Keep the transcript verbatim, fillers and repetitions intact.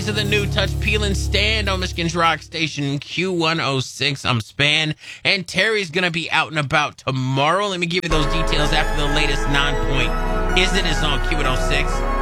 To the new Touch Peel and Stand on Michigan's Rock Station Q one oh six. I'm Span, and Terry's going to be out and about tomorrow. Let me give you those details after the latest non-point. Is it is on Q one oh six.